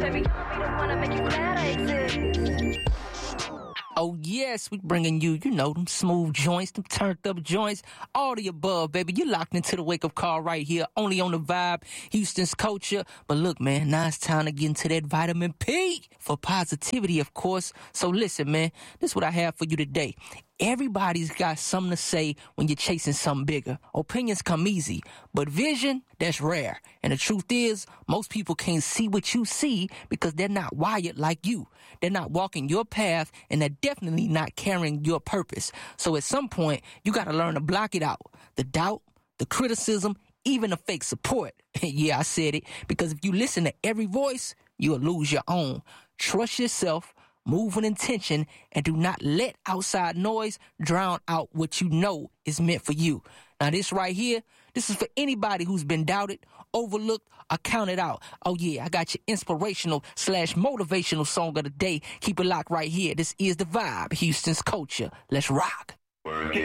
Oh, yes, we bringing you, them smooth joints, them turned up joints, all the above, baby. You're locked into the wake-up call right here, only on The Vibe, Houston's culture. But look, man, now it's time to get into that vitamin P for positivity, of course. So listen, man, this is what I have for you today. Everybody's got something to say when you're chasing something bigger. Opinions come easy, but vision, that's rare. And the truth is, most people can't see what you see because they're not wired like you. They're not walking your path, and they're definitely not carrying your purpose. So at some point, you got to learn to block it out. The doubt, the criticism, even the fake support. Yeah, I said it. Because if you listen to every voice, you'll lose your own. Trust yourself. Move with intention, and do not let outside noise drown out what you know is meant for you. Now, this right here, this is for anybody who's been doubted, overlooked, or counted out. Oh, yeah, I got your inspirational/motivational song of the day. Keep it locked right here. This is The Vibe, Houston's culture. Let's rock. Work it.